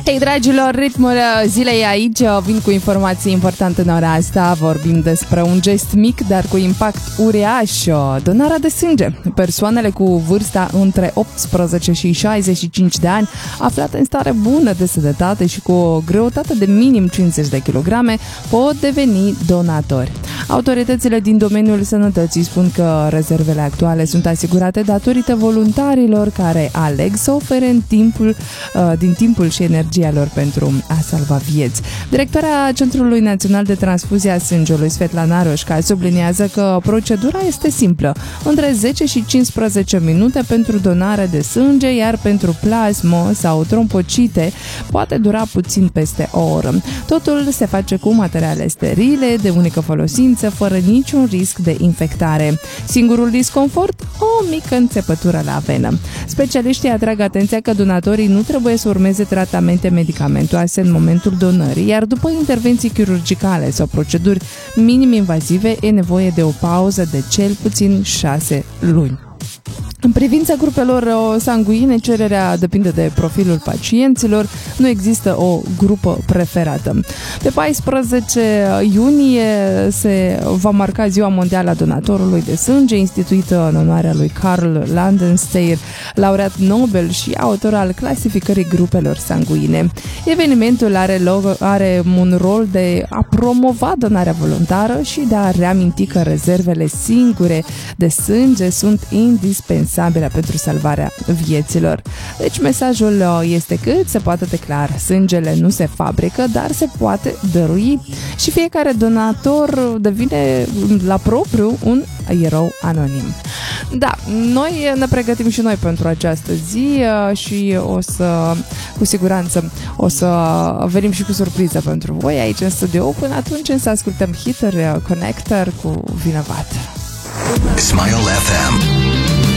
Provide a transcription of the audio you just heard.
Hei, dragilor, ritmul zilei aici. Vin cu informații importante în ora asta. Vorbim despre un gest mic, dar cu impact uriaș: donarea de sânge. Persoanele cu vârsta între 18 și 65 de ani, aflate în stare bună de sănătate și cu o greutate de minim 50 de kilograme, pot deveni donatori. Autoritățile din domeniul sănătății spun că rezervele actuale sunt asigurate datorită voluntarilor care aleg să ofere din timpul și energia lor pentru a salva vieți. Directoarea Centrului Național de Transfuzie a Sângelui, Svetlana Roșca, subliniază că procedura este simplă: între 10 și 15 minute pentru donare de sânge, iar pentru plasmă sau trombocite poate dura puțin peste o oră. Totul se face cu materiale sterile, de unică folosință, fără niciun risc de infectare. Singurul disconfort? O mică înțepătură la venă. Specialiștii atrag atenția că donatorii nu trebuie să urmeze tratamente medicamentoase în momentul donării, iar după intervenții chirurgicale sau proceduri minim-invazive e nevoie de o pauză de cel puțin 6 luni. În privința grupelor sanguine, cererea depinde de profilul pacienților, nu există o grupă preferată. Pe 14 iunie se va marca Ziua Mondială a Donatorului de Sânge, instituită în onoarea lui Karl Landenstein, laureat Nobel și autor al clasificării grupelor sanguine. Evenimentul are un rol de a promova donarea voluntară și de a reaminti că rezervele singure de sânge sunt indispensabile pentru salvarea vieților. Deci mesajul este cât se poate de clar: sângele nu se fabrică, dar se poate dărui și fiecare donator devine la propriu un erou anonim. Da, noi ne pregătim și noi pentru această zi și cu siguranță o să venim și cu surpriză pentru voi aici în studio. Până atunci însă ascultăm Hitler Connector cu Vinovat. Smile FM.